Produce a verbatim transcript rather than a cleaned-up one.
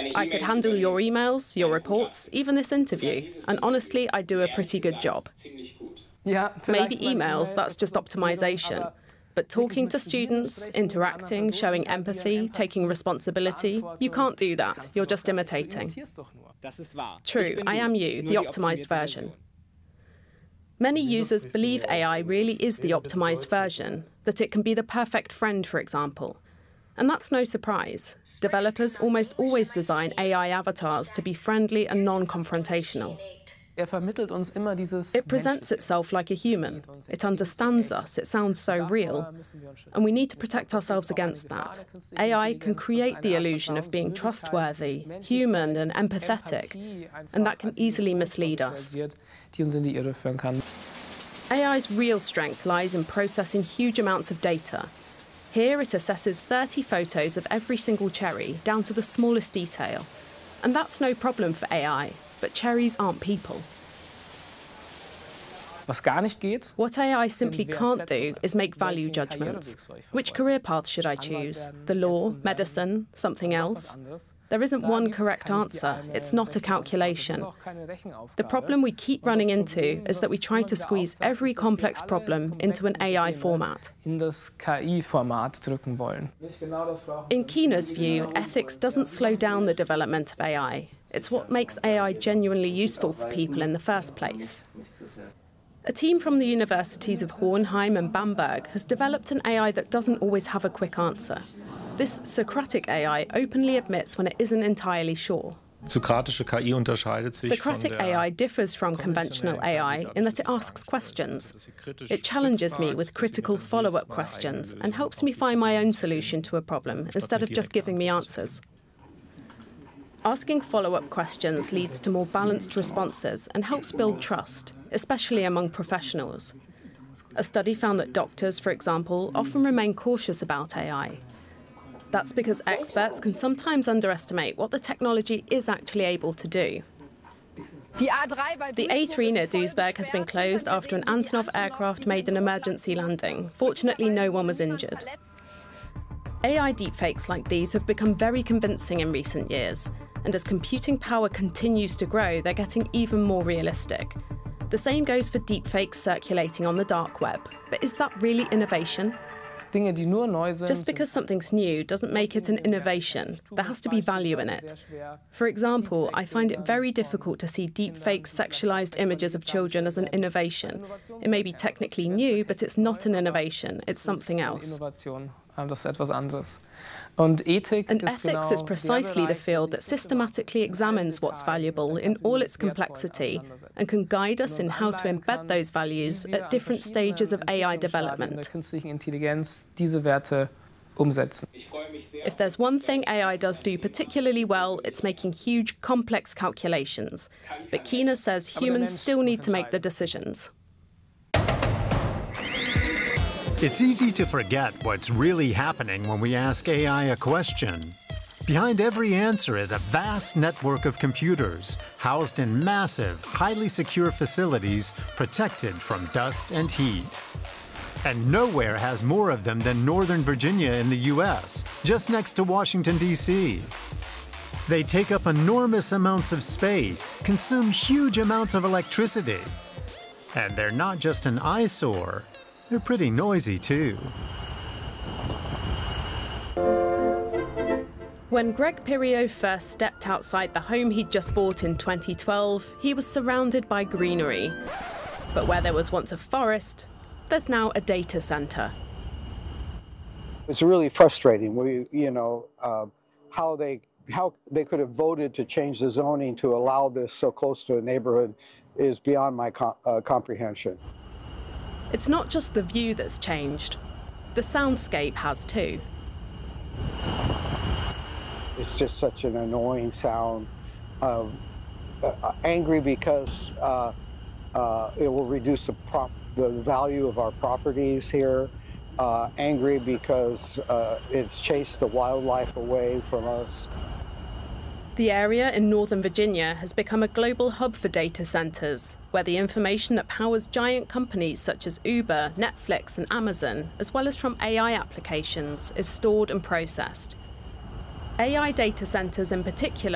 I could handle your emails, your reports, even this interview, and honestly, I do a pretty good job. Maybe emails, that's just optimization. But talking to students, interacting, showing empathy, taking responsibility, you can't do that. You're just imitating. True, I am you, the optimized version. Many users believe A I really is the optimized version, that it can be the perfect friend, for example. And that's no surprise. Developers almost always design A I avatars to be friendly and non-confrontational. It presents itself like a human. It understands us. It sounds so real. And we need to protect ourselves against that. A I can create the illusion of being trustworthy, human and empathetic, and that can easily mislead us. A I's real strength lies in processing huge amounts of data. Here it assesses thirty photos of every single cherry, down to the smallest detail. And that's no problem for A I. But cherries aren't people. What A I simply can't do is make value judgments. Which career path should I choose? The law, medicine, something else? There isn't one correct answer. It's not a calculation. The problem we keep running into is that we try to squeeze every complex problem into an A I format. In Keener's view, ethics doesn't slow down the development of A I. It's what makes A I genuinely useful for people in the first place. A team from the universities of Hohenheim and Bamberg has developed an A I that doesn't always have a quick answer. This Socratic A I openly admits when it isn't entirely sure. Socratic A I differs from conventional A I in that it asks questions. It challenges me with critical follow-up questions and helps me find my own solution to a problem instead of just giving me answers. Asking follow-up questions leads to more balanced responses and helps build trust, especially among professionals. A study found that doctors, for example, often remain cautious about A I. That's because experts can sometimes underestimate what the technology is actually able to do. The A three near Duisburg has been closed after an Antonov aircraft made an emergency landing. Fortunately, no one was injured. A I deepfakes like these have become very convincing in recent years, and as computing power continues to grow, they're getting even more realistic. The same goes for deepfakes circulating on the dark web. But is that really innovation? Just because something's new doesn't make it an innovation. There has to be value in it. For example, I find it very difficult to see deepfake sexualized images of children as an innovation. It may be technically new, but it's not an innovation. It's something else. And ethics is precisely the field that systematically examines what's valuable in all its complexity and can guide us in how to embed those values at different stages of A I development. If there's one thing A I does do particularly well, it's making huge, complex calculations. But Keener says humans still need to make the decisions. It's easy to forget what's really happening when we ask A I a question. Behind every answer is a vast network of computers housed in massive, highly secure facilities protected from dust and heat. And nowhere has more of them than Northern Virginia in the U S, just next to Washington, D C They take up enormous amounts of space, consume huge amounts of electricity. And they're not just an eyesore. They're pretty noisy, too. When Greg Piriot first stepped outside the home he'd just bought in twenty twelve, he was surrounded by greenery. But where there was once a forest, there's now a data center. It's really frustrating. We, you know, uh, how they how they could have voted to change the zoning to allow this so close to a neighborhood is beyond my com uh, comprehension. It's not just the view that's changed. The soundscape has too. It's just such an annoying sound. Uh, uh, angry because uh, uh, it will reduce the, prop the value of our properties here. Uh, angry because uh, it's chased the wildlife away from us. The area in Northern Virginia has become a global hub for data centers, where the information that powers giant companies such as Uber, Netflix, and Amazon, as well as from A I applications, is stored and processed. A I data centers in particular